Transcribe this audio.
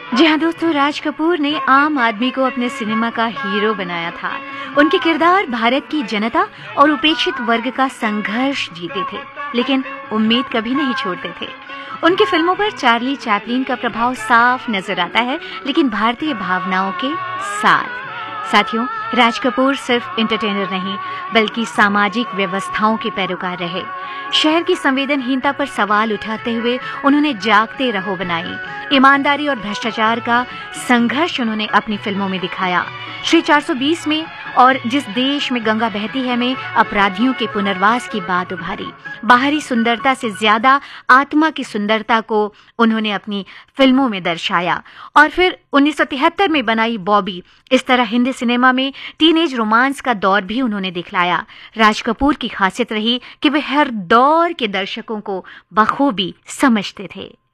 जी हाँ दोस्तों, राज कपूर ने आम आदमी को अपने सिनेमा का हीरो बनाया था। उनके किरदार भारत की जनता और उपेक्षित वर्ग का संघर्ष जीते थे, लेकिन उम्मीद कभी नहीं छोड़ते थे। उनकी फिल्मों पर चार्ली चैपलिन का प्रभाव साफ नजर आता है, लेकिन भारतीय भावनाओं के साथ। साथियों, राज कपूर सिर्फ एंटरटेनर नहीं, बल्कि सामाजिक व्यवस्थाओं के पैरोकार रहे। शहर की संवेदनहीनता पर सवाल उठाते हुए उन्होंने जागते रहो बनाई। ईमानदारी और भ्रष्टाचार का संघर्ष उन्होंने अपनी फिल्मों में दिखाया। श्री 420 में और जिस देश में गंगा बहती है में अपराधियों के पुनर्वास की बात उभारी। बाहरी सुंदरता से ज्यादा आत्मा की सुंदरता को उन्होंने अपनी फिल्मों में दर्शाया। और फिर 1973 में बनाई बॉबी। इस तरह हिंदी सिनेमा में टीनेज रोमांस का दौर भी उन्होंने दिखलाया। राज कपूर की खासियत रही कि वे हर दौर के दर्शकों को बखूबी समझते थे।